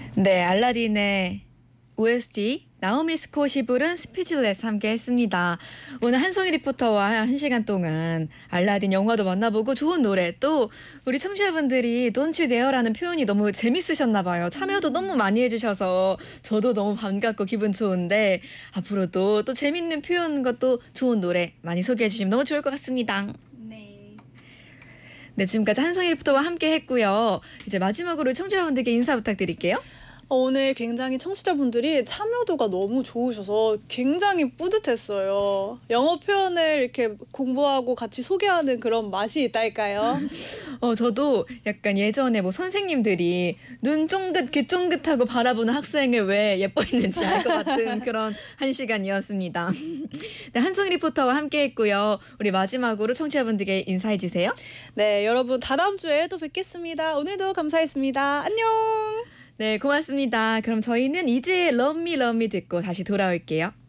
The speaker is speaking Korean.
네, 알라딘의 OST 나오미 스콧이 부른 스피치레스 함께 했습니다. 오늘 한송이 리포터와 1시간 동안 알라딘 영화도 만나보고 좋은 노래 또 우리 청취자분들이 Don't You Dare라는 표현이 너무 재밌으셨나 봐요. 참여도 너무 많이 해주셔서 저도 너무 반갑고 기분 좋은데 앞으로도 또 재밌는 표현과 또 좋은 노래 많이 소개해 주시면 너무 좋을 것 같습니다. 네, 지금까지 한송이 리포터와 함께 했고요. 이제 마지막으로 청취자분들께 인사 부탁드릴게요. 오늘 굉장히 청취자분들이 참여도가 너무 좋으셔서 굉장히 뿌듯했어요. 영어 표현을 이렇게 공부하고 같이 소개하는 그런 맛이 있달까요? 저도 약간 예전에 뭐 선생님들이 눈 쫑긋, 귀 쫑긋하고 바라보는 학생을 왜 예뻐했는지 알 것 같은 그런 1시간이었습니다. 네, 한송이 리포터와 함께 했고요. 우리 마지막으로 청취자분들께 인사해 주세요. 네, 여러분 다다음 주에 또 뵙겠습니다. 오늘도 감사했습니다. 안녕! 네, 고맙습니다. 그럼 저희는 이제 Love Me Love Me 듣고 다시 돌아올게요.